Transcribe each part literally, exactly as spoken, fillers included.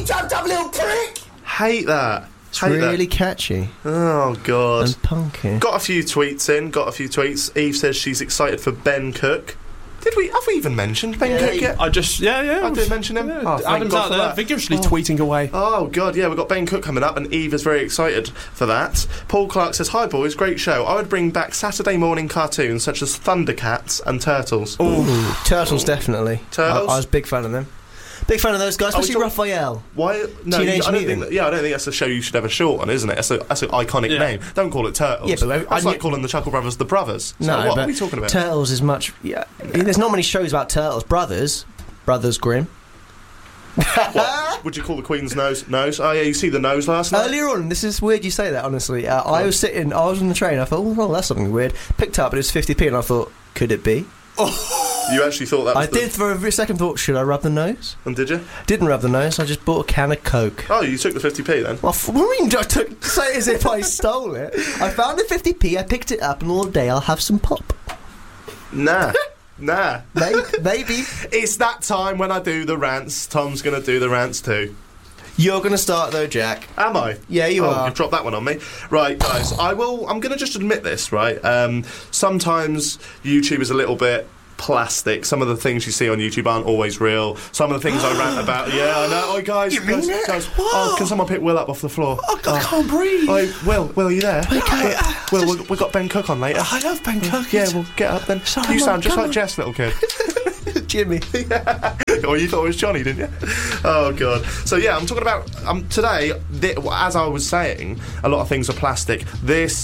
tap tap little prick. Hate that. It's Hate really that. catchy. Oh God. And punky. Got a few tweets in. Got a few tweets. Eve says she's excited for Ben Cook. Did we? Have we even mentioned Ben Yeah, Cook yet? I just, yeah, yeah. I did mention him. Yeah, Oh, thank Adam's God out for there that. vigorously Oh. tweeting away. Oh God, yeah, we've got Ben Cook coming up, and Eve is very excited for that. Paul Clark says, "Hi boys, great show. I would bring back Saturday morning cartoons such as Thundercats and Turtles." Ooh, Turtles, definitely. Turtles? I, I was a big fan of them. Big fan of those guys, Oh, especially so- Raphael. Why? No, Teenage you- I don't think. Mutant. That, yeah, I don't think that's a show you should have a short on, isn't it? That's a that's an iconic Yeah. name. Don't call it Turtles. Yeah, but I- that's I like knew- calling the Chuckle Brothers the Brothers. So No, what but are we talking about? Turtles is much. Yeah, there's not many shows about Turtles. Brothers, Brothers Grimm. What? Would you call the Queen's nose nose? Oh yeah, you see the nose last night. Earlier on, this is weird you say that, honestly. Uh, I was sitting, I was on the train, I thought, oh, well, that's something weird. Picked up, but it was fifty p, and I thought, could it be? You actually thought that was I the- did for a second thought, should I rub the nose? And did you? Didn't rub the nose, I just bought a can of Coke. Oh, you took the fifty p then? Well, what do you mean I took, say it as if I stole it? I found the fifty p, I picked it up, and all day I'll have some pop. Nah. Nah. Maybe. maybe. It's that time when I do the rants. Tom's going to do the rants too. You're going to start, though, Jack. Am I? Yeah, you oh, are. You dropped that one on me. Right, guys, I will... I'm going to just admit this, right? Um, sometimes YouTube is a little bit plastic. Some of the things you see on YouTube aren't always real. Some of the things I rant about... Yeah, I know. Oh, guys, You mean guys, it? guys. What? Oh, can someone pick Will up off the floor? I, I can't breathe. Oh, Will, Will, are you there? Okay. Will, we- we've got Ben Cook on later. I love Ben Cook. Yeah, well, get up then. Sorry, you come sound on, just come like on. Jess, little kid. Jimmy. Or you thought it was Johnny, didn't you? Oh God. So yeah, I'm talking about um, today. Th- as I was saying, a lot of things are plastic. This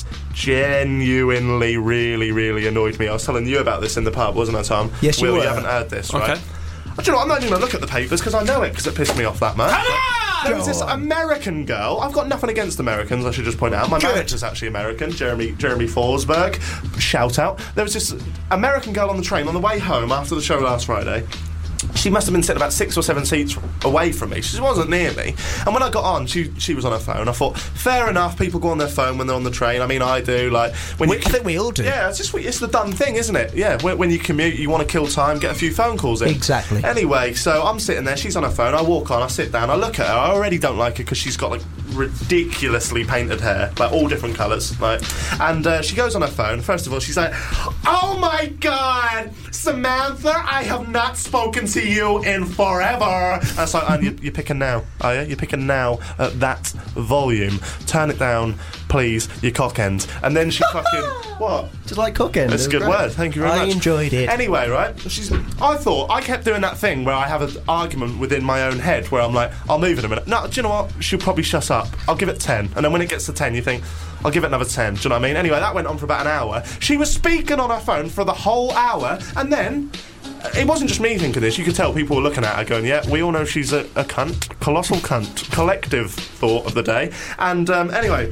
genuinely, really, really annoyed me. I was telling you about this in the pub, wasn't I, Tom? Yes, you Will, were. you haven't heard this, right? Okay. Do you know what? I'm not even going to look at the papers because I know it because it pissed me off that much. There was this American girl. I've got nothing against Americans, I should just point out. My Good. manager's actually American, Jeremy Jeremy Forsberg. Shout out. There was this American girl on the train on the way home after the show last Friday. She must have been sitting about six or seven seats away from me. She wasn't near me. And when I got on, she she was on her phone. I thought, fair enough, people go on their phone when they're on the train. I mean, I do. Like when We- you, I think we all do. Yeah, it's just it's the done thing, isn't it? Yeah, when, when you commute, you want to kill time, get a few phone calls in. Exactly. Anyway, so I'm sitting there. She's on her phone. I walk on. I sit down. I look at her. I already don't like her because she's got like ridiculously painted hair, like all different colours. Like, and uh, she goes on her phone. First of all, she's like, "Oh my God, Samantha, I have not spoken to you in forever." And it's like, and you, you're picking now, are you? You're picking now at that volume. Turn it down, please, you cock end. And then she fucking what? Just like cooking. That's a good word. Thank you very I much. enjoyed it. Anyway, right? She's. I thought I kept doing that thing where I have an argument within my own head where I'm like, I'll move in a minute. No, do you know what? She'll probably shut up. I'll give it ten, and then when it gets to ten, you think, I'll give it another ten. Do you know what I mean? Anyway, that went on for about an hour. She was speaking on her phone for the whole hour, and then. It wasn't just me thinking this. You could tell people were looking at her going, yeah, we all know she's a, a cunt. Colossal cunt. Collective thought of the day. And um, anyway,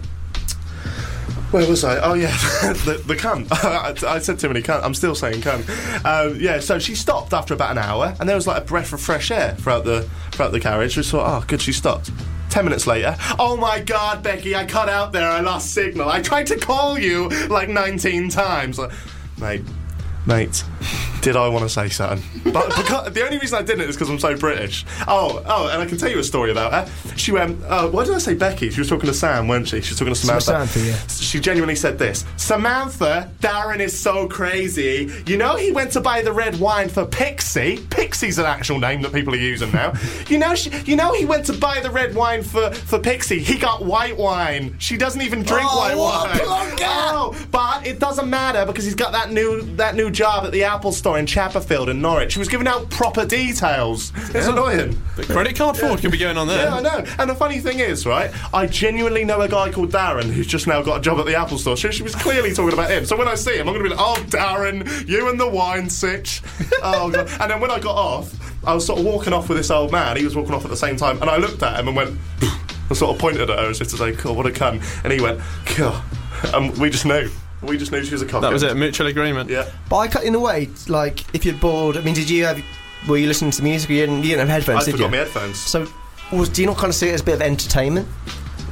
where was I? Oh, yeah, the, the cunt. I, I said too many cunt. I'm still saying cunt. Um, yeah, so she stopped after about an hour, and there was like a breath of fresh air throughout the throughout the carriage. We thought, oh, good, she stopped. Ten minutes later, oh my God, Becky, I cut out there. I lost signal. I tried to call you like nineteen times. Like, mate, mate, did I want to say something? But because, the only reason I didn't is because I'm so British. Oh, oh, and I can tell you a story about her. She went, oh, why did I say Becky? She was talking to Sam, weren't she? She was talking to Samantha. Samantha, yeah. She genuinely said this. Samantha, Darren is so crazy. You know he went to buy the red wine for Pixie. Pixie's an actual name that people are using now. You know she, you know he went to buy the red wine for, for Pixie. He got white wine. She doesn't even drink Oh, white what a wine. plonker! Oh, but it doesn't matter because he's got that new that new job at the Apple store in Chapperfield in Norwich. She was giving out proper details. It's annoying. The credit card fraud can be going on there. Yeah, I know. And the funny thing is, right, I genuinely know a guy called Darren who's just now got a job at the Apple store. So she was clearly talking about him. So when I see him, I'm going to be like, oh, Darren, you and the wine sitch. Oh, God. And then when I got off, I was sort of walking off with this old man. He was walking off at the same time. And I looked at him and went, I sort of pointed at her as if to say, God, what a cunt. And he went, God. And we just knew. We just knew she was a cock. That was it, mutual agreement. Yeah. But I cut in a way, like, if you're bored, I mean, did you have, were you listening to music or you didn't, you didn't have headphones, I did forgot you? my headphones. So, was, do you not kind of see it as a bit of entertainment?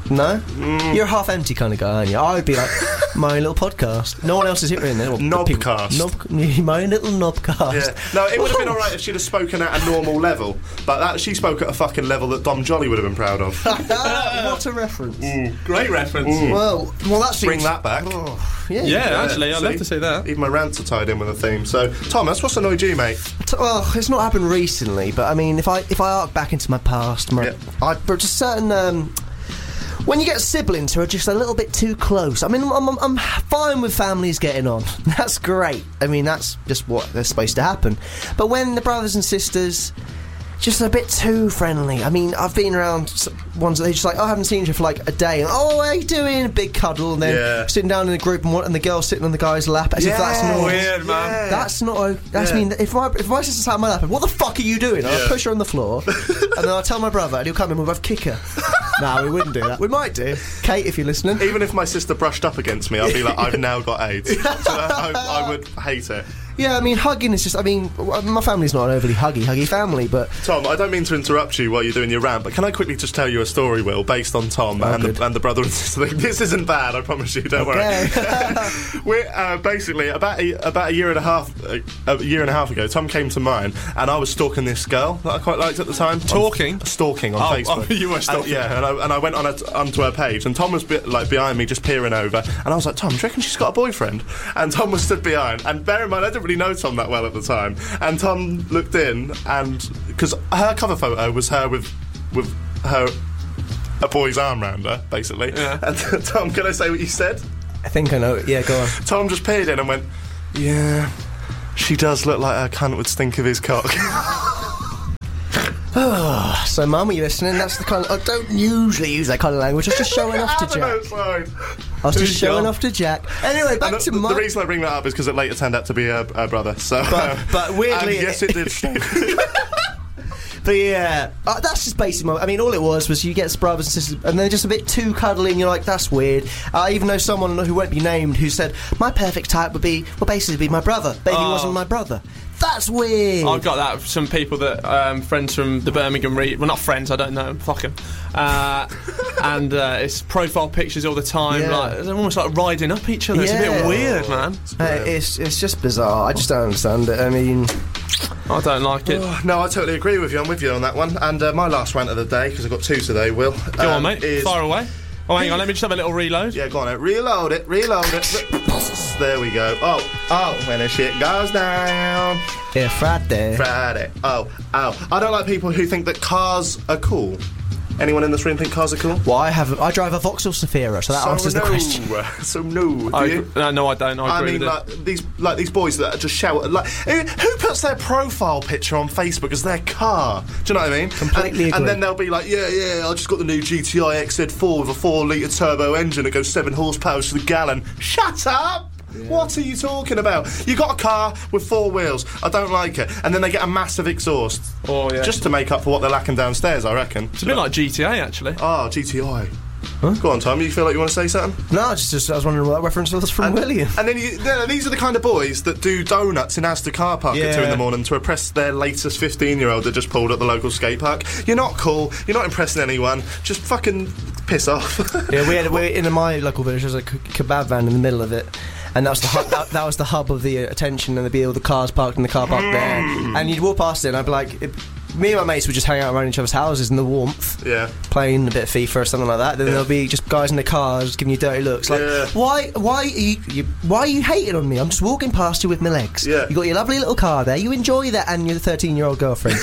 No? Mm. You're a half empty kind of guy, aren't you? I would be like, my little podcast. No one else is hearing this. Knobcast. Knob, my little knobcast. Yeah. No, it would have been alright if she'd have spoken at a normal level, but that she spoke at a fucking level that Dom Jolly would have been proud of. What a reference. Mm. Great reference. Mm. Well, well, that seems... Bring that back. Oh, yeah, Yeah, yeah, actually, I'd see? love to see that. Even my rants are tied in with a theme. So, Thomas, what's annoyed you, mate? Well, it's not happened recently, but I mean, if I if I arc back into my past, my, Yeah. I but just certain. Um, When you get siblings who are just a little bit too close, I mean, I'm, I'm, I'm fine with families getting on. That's great. I mean, that's just what they're supposed to happen. But when the brothers and sisters just a bit too friendly. I mean, I've been around ones that they just like, oh, I haven't seen you for like a day. And, oh, how you doing? A big cuddle, and then Yeah. sitting down in a group, and, one, and the girl sitting on the guy's lap as if that's normal. Weird, man. Yeah. That's not. A, that's Yeah. mean. If my if my sister sat on my lap, what the fuck are you doing? I'll Yeah. push her on the floor, and then I'll tell my brother, and he'll come in and we'll both kick her. No, we wouldn't do that. We might do. Kate, if you're listening. Even if my sister brushed up against me, I'd be like, I've now got AIDS. So I, I, I would hate it. Yeah, I mean, hugging is just. I mean, my family's not an overly huggy, huggy family, but Tom, I don't mean to interrupt you while you're doing your rant, but can I quickly just tell you a story, Will, based on Tom Oh, and, good. the, and the brother and sister thing? This isn't bad, I promise you, don't Okay. worry. We're uh, basically about a, about a year and a half uh, a year and a half ago. Tom came to mine, and I was stalking this girl that I quite liked at the time. Talking? On, stalking on Oh, Facebook. oh, you were stalking. And, yeah, and I, and I went on a, onto her page, and Tom was bit, like behind me, just peering over, and I was like, Tom, do you reckon she's got a boyfriend? And Tom was stood behind, and bear in mind, I didn't really know Tom that well at the time, and Tom looked in, and because her cover photo was her with with her a boy's arm round her, basically. Yeah. And Tom, can I say what you said? I think I know. it. Yeah, go on. Tom just peered in and went, yeah, she does look like her cunt would stink of his cock. So, Mum, are you listening? That's the kind of. I don't usually use that kind of language. I was just showing off to I know, Jack. it's fine. I was just Who's showing John? off to Jack. Anyway, back And to the, my. the reason I bring that up is because it later turned out to be her, her brother. So, But- but weirdly- and yes, it did. stink. But yeah, uh, that's just basically. My, I mean, all it was was you get brothers and sisters, and they're just a bit too cuddly, and you're like, that's weird. I even know someone who won't be named who said my perfect type would be, well, basically be my brother, but he Oh. wasn't my brother. That's weird. I've got that. Some people that um, friends from the Birmingham region. Well, not friends. I don't know 'em, Fuck 'em. Uh, and uh, it's profile pictures all the time. Yeah. Like they're almost like riding up each other. It's a Yeah. bit weird, man. Uh, it's it's just bizarre. I just don't understand it. I mean, I don't like it. Oh, no, I totally agree with you. I'm with you on that one. And uh, my last rant of the day, because I've got two today, Will. Go um, on, mate. Is, Fire away. Oh, hang on. Let me just have a little reload. Yeah, go on, it. Reload it, reload it. There we go. Oh, oh, when the shit goes down. yeah, Friday. Friday. Oh, oh. I don't like people who think that cars are cool. Anyone in this room think cars are cool? Well, I have. I drive a Vauxhall Zafira, so that so answers no. the question. So no. Do I, you? agree- no, no, I don't. I I agree mean, with like it. these, like these boys that just shout. Like, who, who puts their profile picture on Facebook as their car? Do you know what I mean? Completely and, agree. and then they'll be like, yeah, yeah, I just got the new G T I X Z four with a four litre turbo engine that goes seven horsepower to the gallon. Shut up! What are you talking about? You got a car with four wheels. I don't like it. And then they get a massive exhaust. Oh, yeah. Just to make up for what they're lacking downstairs, I reckon. It's a bit like G T A, actually. Ah, G T I. Go on, Tom. You feel like you want to say something? No, just, just I was wondering what that reference was from And, William. and then you, no, these are the kind of boys that do donuts in Asda car park at two in Yeah. the morning to impress their latest fifteen-year-old that just pulled at the local skate park. You're not cool. You're not impressing anyone. Just fucking piss off. Yeah, we had we in my local village. There was a k- kebab van in the middle of it, and that was the hub, that, that was the hub of the uh, attention, and there'd be all the cars parked in the car park there. And you'd walk past it, and I'd be like, it, me and my mates would just hang out around each other's houses in the warmth, Yeah. playing a bit of FIFA or something like that. Then Yeah. there'll be just guys in the cars giving you dirty looks. Like, Yeah. why, why, are you, you, why are you hating on me? I'm just walking past you with my legs. Yeah. You got your lovely little car there. You enjoy that, and your thirteen-year-old girlfriend.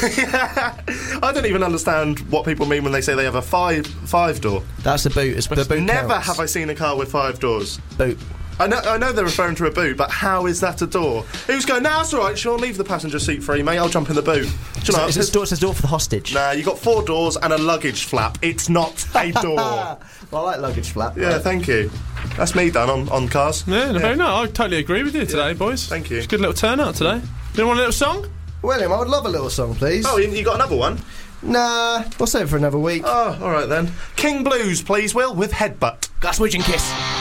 I don't even understand what people mean when they say they have a five five door. That's the boot. It's the boot. Never counts. have I seen a car with five doors. boot. I know, I know they're referring to a boot, but how is that a door? Who's going, nah, it's alright, Sean, leave the passenger seat free, mate, I'll jump in the boot. Do you know, It's a door, it's a door for the hostage. nah, you got four doors and a luggage flap. It's not a door. Well, I like luggage flap. Yeah, thank you. That's me done on, on cars. Yeah, very nice. I totally agree with you today, boys. Thank you. It's a good little turnout today. You want a little song? William, I would love a little song, please. Oh, you, you got another one? Nah, we'll save it for another week. Oh, alright then. King Blues, please, Will, with Headbutt. Glasswitch and Kiss.